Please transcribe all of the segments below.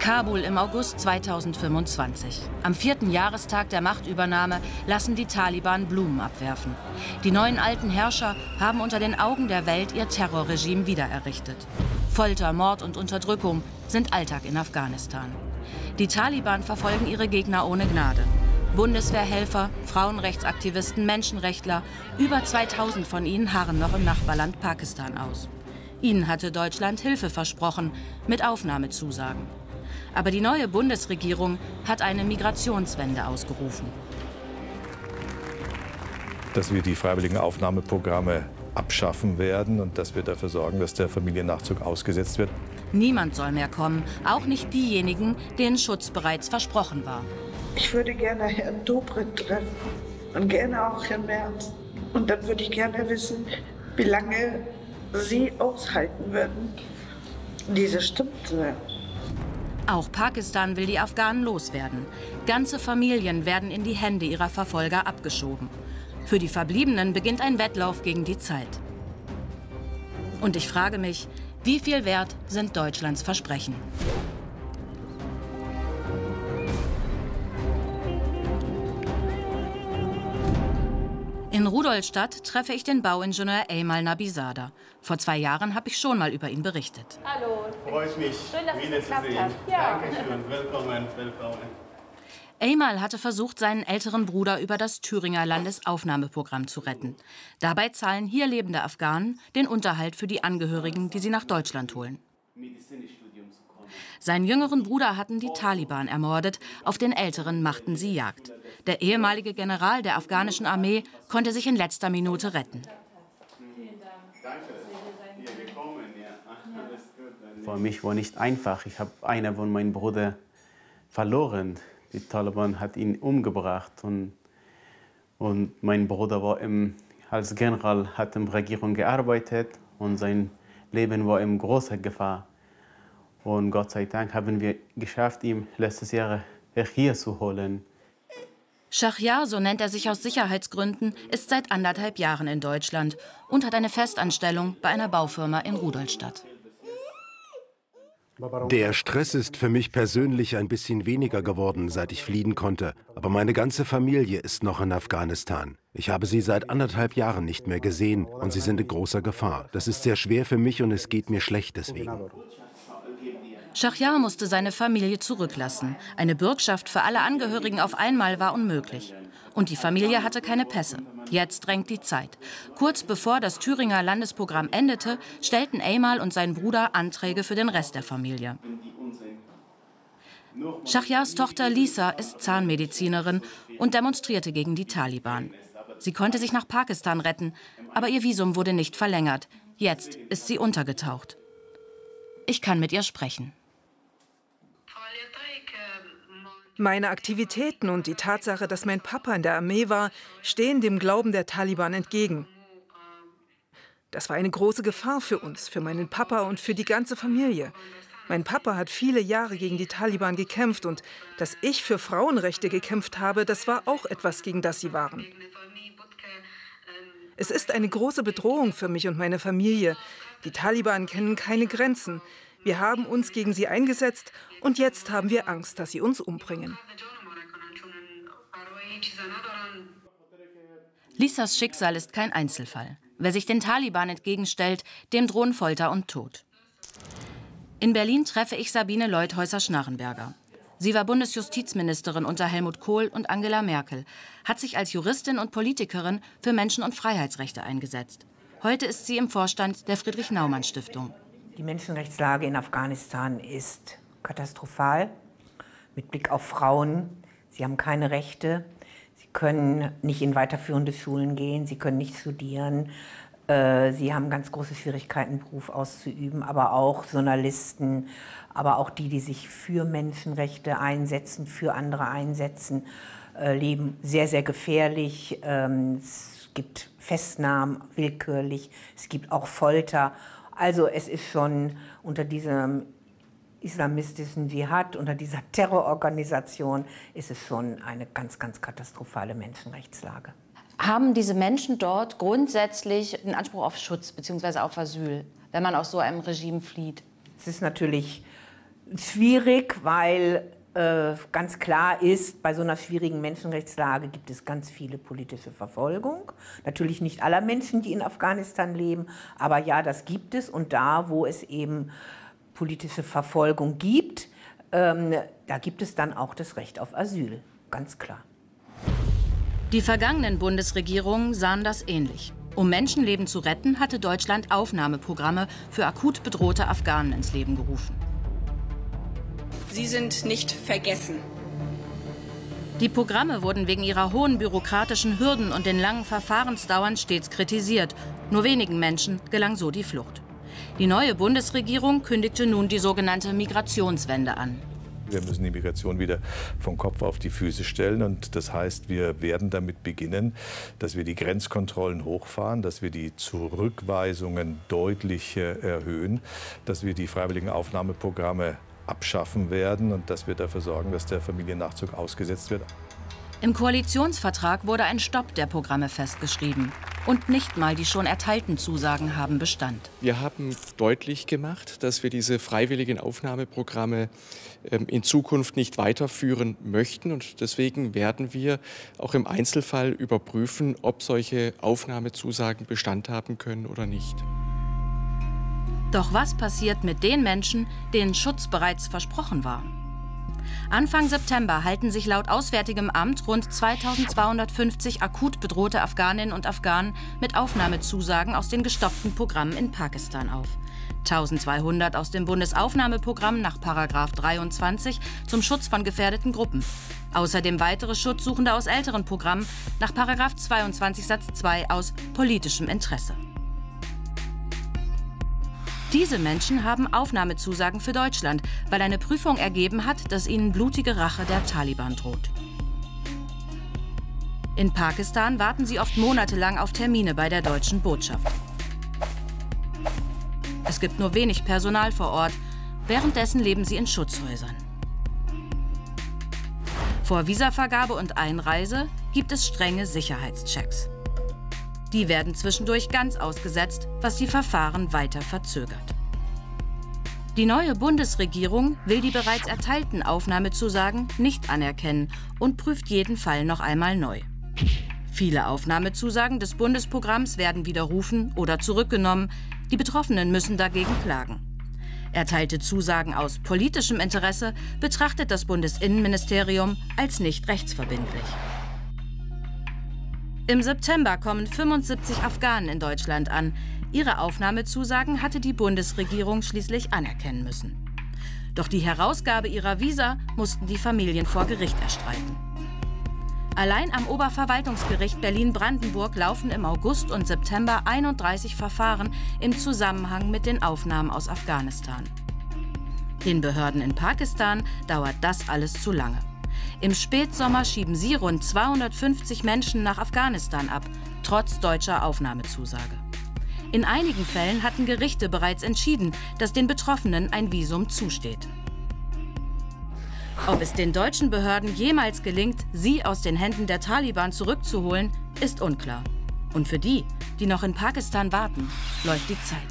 Kabul im August 2025. Am 4. Jahrestag der Machtübernahme lassen die Taliban Blumen abwerfen. Die neuen alten Herrscher haben unter den Augen der Welt ihr Terrorregime wiedererrichtet. Folter, Mord und Unterdrückung sind Alltag in Afghanistan. Die Taliban verfolgen ihre Gegner ohne Gnade. Bundeswehrhelfer, Frauenrechtsaktivisten, Menschenrechtler, über 2000 von ihnen harren noch im Nachbarland Pakistan aus. Ihnen hatte Deutschland Hilfe versprochen, mit Aufnahmezusagen. Aber die neue Bundesregierung hat eine Migrationswende ausgerufen. Dass wir die freiwilligen Aufnahmeprogramme abschaffen werden und dass wir dafür sorgen, dass der Familiennachzug ausgesetzt wird. Niemand soll mehr kommen, auch nicht diejenigen, denen Schutz bereits versprochen war. Ich würde gerne Herrn Dobrindt treffen und gerne auch Herrn Merz. Und dann würde ich gerne wissen, wie lange Sie aushalten würden, diese Stimme zu hören. Auch Pakistan will die Afghanen loswerden. Ganze Familien werden in die Hände ihrer Verfolger abgeschoben. Für die Verbliebenen beginnt ein Wettlauf gegen die Zeit. Und ich frage mich, wie viel wert sind Deutschlands Versprechen? In Rudolstadt treffe ich den Bauingenieur Eymal Nabizadeh. Vor 2 Jahren habe ich schon mal über ihn berichtet. Hallo. Freut mich, schön, dass es geklappt hat. Ja. Dankeschön. Willkommen, willkommen. Eymal hatte versucht, seinen älteren Bruder über das Thüringer Landesaufnahmeprogramm zu retten. Dabei zahlen hier lebende Afghanen den Unterhalt für die Angehörigen, die sie nach Deutschland holen. Seinen jüngeren Bruder hatten die Taliban ermordet, auf den älteren machten sie Jagd. Der ehemalige General der afghanischen Armee konnte sich in letzter Minute retten. Für mich war nicht einfach. Ich habe einen von meinen Brüdern verloren. Die Taliban hat ihn umgebracht und mein Bruder war als General, hat in der Regierung gearbeitet und sein Leben war in großer Gefahr. Und Gott sei Dank haben wir geschafft, ihn letztes Jahr hier zu holen. Schachjar, so nennt er sich aus Sicherheitsgründen, ist seit 1,5 Jahren in Deutschland und hat eine Festanstellung bei einer Baufirma in Rudolstadt. Der Stress ist für mich persönlich ein bisschen weniger geworden, seit ich fliehen konnte. Aber meine ganze Familie ist noch in Afghanistan. Ich habe sie seit 1,5 Jahren nicht mehr gesehen und sie sind in großer Gefahr. Das ist sehr schwer für mich und es geht mir schlecht deswegen. Schachjar musste seine Familie zurücklassen. Eine Bürgschaft für alle Angehörigen auf einmal war unmöglich. Und die Familie hatte keine Pässe. Jetzt drängt die Zeit. Kurz bevor das Thüringer Landesprogramm endete, stellten Eymal und sein Bruder Anträge für den Rest der Familie. Schachjars Tochter Lisa ist Zahnmedizinerin und demonstrierte gegen die Taliban. Sie konnte sich nach Pakistan retten, aber ihr Visum wurde nicht verlängert. Jetzt ist sie untergetaucht. Ich kann mit ihr sprechen. Meine Aktivitäten und die Tatsache, dass mein Papa in der Armee war, stehen dem Glauben der Taliban entgegen. Das war eine große Gefahr für uns, für meinen Papa und für die ganze Familie. Mein Papa hat viele Jahre gegen die Taliban gekämpft und dass ich für Frauenrechte gekämpft habe, das war auch etwas, gegen das sie waren. Es ist eine große Bedrohung für mich und meine Familie. Die Taliban kennen keine Grenzen. Wir haben uns gegen sie eingesetzt und jetzt haben wir Angst, dass sie uns umbringen. Lisas Schicksal ist kein Einzelfall. Wer sich den Taliban entgegenstellt, dem drohen Folter und Tod. In Berlin treffe ich Sabine Leuthäuser-Schnarrenberger. Sie war Bundesjustizministerin unter Helmut Kohl und Angela Merkel, hat sich als Juristin und Politikerin für Menschen- und Freiheitsrechte eingesetzt. Heute ist sie im Vorstand der Friedrich-Naumann-Stiftung. Die Menschenrechtslage in Afghanistan ist katastrophal mit Blick auf Frauen. Sie haben keine Rechte, sie können nicht in weiterführende Schulen gehen, sie können nicht studieren. Sie haben ganz große Schwierigkeiten, Beruf auszuüben, aber auch Journalisten, aber auch die sich für Menschenrechte einsetzen, für andere einsetzen, leben sehr, sehr gefährlich. Es gibt Festnahmen willkürlich, es gibt auch Folter. Also es ist schon unter diesem islamistischen Dschihad, unter dieser Terrororganisation, ist es schon eine ganz, ganz katastrophale Menschenrechtslage. Haben diese Menschen dort grundsätzlich einen Anspruch auf Schutz bzw. auf Asyl, wenn man aus so einem Regime flieht? Es ist natürlich Schwierig, weil ganz klar ist, bei so einer schwierigen Menschenrechtslage gibt es ganz viele politische Verfolgung. Natürlich nicht aller Menschen, die in Afghanistan leben, aber ja, das gibt es. Und da, wo es eben politische Verfolgung gibt, da gibt es dann auch das Recht auf Asyl, ganz klar. Die vergangenen Bundesregierungen sahen das ähnlich. Um Menschenleben zu retten, hatte Deutschland Aufnahmeprogramme für akut bedrohte Afghanen ins Leben gerufen. Sie sind nicht vergessen. Die Programme wurden wegen ihrer hohen bürokratischen Hürden und den langen Verfahrensdauern stets kritisiert. Nur wenigen Menschen gelang so die Flucht. Die neue Bundesregierung kündigte nun die sogenannte Migrationswende an. Wir müssen die Migration wieder vom Kopf auf die Füße stellen. Und das heißt, wir werden damit beginnen, dass wir die Grenzkontrollen hochfahren, dass wir die Zurückweisungen deutlich erhöhen, dass wir die freiwilligen Aufnahmeprogramme abschaffen werden und dass wir dafür sorgen, dass der Familiennachzug ausgesetzt wird. Im Koalitionsvertrag wurde ein Stopp der Programme festgeschrieben. Und nicht mal die schon erteilten Zusagen haben Bestand. Wir haben deutlich gemacht, dass wir diese freiwilligen Aufnahmeprogramme in Zukunft nicht weiterführen möchten. Und deswegen werden wir auch im Einzelfall überprüfen, ob solche Aufnahmezusagen Bestand haben können oder nicht. Doch was passiert mit den Menschen, denen Schutz bereits versprochen war? Anfang September halten sich laut Auswärtigem Amt rund 2250 akut bedrohte Afghaninnen und Afghanen mit Aufnahmezusagen aus den gestoppten Programmen in Pakistan auf. 1200 aus dem Bundesaufnahmeprogramm nach § 23 zum Schutz von gefährdeten Gruppen. Außerdem weitere Schutzsuchende aus älteren Programmen nach § 22 Satz 2 aus politischem Interesse. Diese Menschen haben Aufnahmezusagen für Deutschland, weil eine Prüfung ergeben hat, dass ihnen blutige Rache der Taliban droht. In Pakistan warten sie oft monatelang auf Termine bei der deutschen Botschaft. Es gibt nur wenig Personal vor Ort, währenddessen leben sie in Schutzhäusern. Vor Visavergabe und Einreise gibt es strenge Sicherheitschecks. Die werden zwischendurch ganz ausgesetzt, was die Verfahren weiter verzögert. Die neue Bundesregierung will die bereits erteilten Aufnahmezusagen nicht anerkennen und prüft jeden Fall noch einmal neu. Viele Aufnahmezusagen des Bundesprogramms werden widerrufen oder zurückgenommen. Die Betroffenen müssen dagegen klagen. Erteilte Zusagen aus politischem Interesse betrachtet das Bundesinnenministerium als nicht rechtsverbindlich. Im September kommen 75 Afghanen in Deutschland an. Ihre Aufnahmezusagen hatte die Bundesregierung schließlich anerkennen müssen. Doch die Herausgabe ihrer Visa mussten die Familien vor Gericht erstreiten. Allein am Oberverwaltungsgericht Berlin-Brandenburg laufen im August und September 31 Verfahren im Zusammenhang mit den Aufnahmen aus Afghanistan. Den Behörden in Pakistan dauert das alles zu lange. Im Spätsommer schieben sie rund 250 Menschen nach Afghanistan ab, trotz deutscher Aufnahmezusage. In einigen Fällen hatten Gerichte bereits entschieden, dass den Betroffenen ein Visum zusteht. Ob es den deutschen Behörden jemals gelingt, sie aus den Händen der Taliban zurückzuholen, ist unklar. Und für die, die noch in Pakistan warten, läuft die Zeit.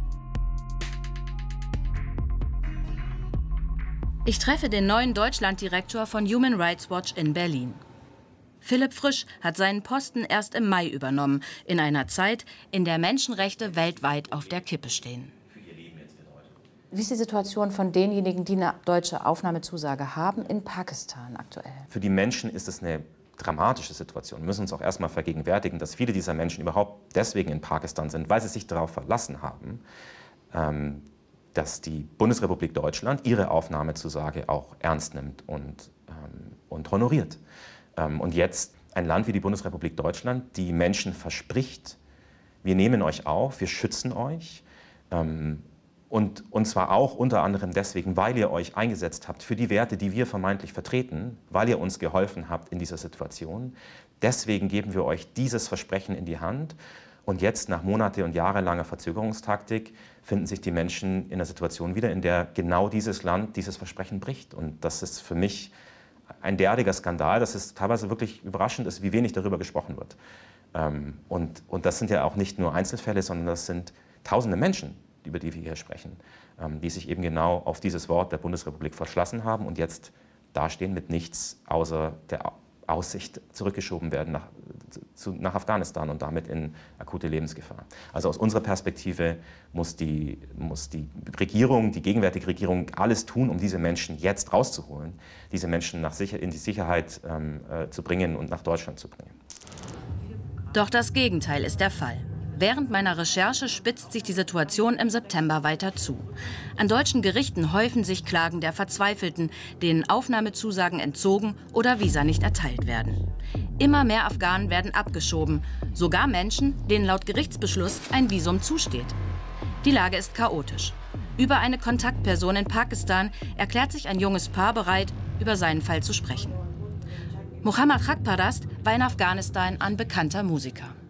Ich treffe den neuen Deutschlanddirektor von Human Rights Watch in Berlin. Philipp Frisch hat seinen Posten erst im Mai übernommen, in einer Zeit, in der Menschenrechte weltweit auf der Kippe stehen. Wie ist die Situation von denjenigen, die eine deutsche Aufnahmezusage haben, in Pakistan aktuell? Für die Menschen ist es eine dramatische Situation. Wir müssen uns auch erstmal vergegenwärtigen, dass viele dieser Menschen überhaupt deswegen in Pakistan sind, weil sie sich darauf verlassen haben, dass die Bundesrepublik Deutschland ihre Aufnahmezusage auch ernst nimmt und honoriert. Und jetzt ein Land wie die Bundesrepublik Deutschland, die Menschen verspricht, wir nehmen euch auf, wir schützen euch. Und zwar auch unter anderem deswegen, weil ihr euch eingesetzt habt für die Werte, die wir vermeintlich vertreten, weil ihr uns geholfen habt in dieser Situation. Deswegen geben wir euch dieses Versprechen in die Hand. Und jetzt, nach monate- und jahrelanger Verzögerungstaktik, finden sich die Menschen in einer Situation wieder, in der genau dieses Land dieses Versprechen bricht. Und das ist für mich ein derartiger Skandal, dass es teilweise wirklich überraschend ist, wie wenig darüber gesprochen wird. Und das sind ja auch nicht nur Einzelfälle, sondern das sind tausende Menschen, über die wir hier sprechen. die sich eben genau auf dieses Wort der Bundesrepublik verschlossen haben und jetzt dastehen mit nichts außer der Aussicht, zurückgeschoben werden nach Afghanistan und damit in akute Lebensgefahr. Also aus unserer Perspektive muss die Regierung, die gegenwärtige Regierung, alles tun, um diese Menschen jetzt rauszuholen, diese Menschen in die Sicherheit zu bringen und nach Deutschland zu bringen. Doch das Gegenteil ist der Fall. Während meiner Recherche spitzt sich die Situation im September weiter zu. An deutschen Gerichten häufen sich Klagen der Verzweifelten, denen Aufnahmezusagen entzogen oder Visa nicht erteilt werden. Immer mehr Afghanen werden abgeschoben, sogar Menschen, denen laut Gerichtsbeschluss ein Visum zusteht. Die Lage ist chaotisch. Über eine Kontaktperson in Pakistan erklärt sich ein junges Paar bereit, über seinen Fall zu sprechen. Mohammad Khakparast war in Afghanistan ein bekannter Musiker.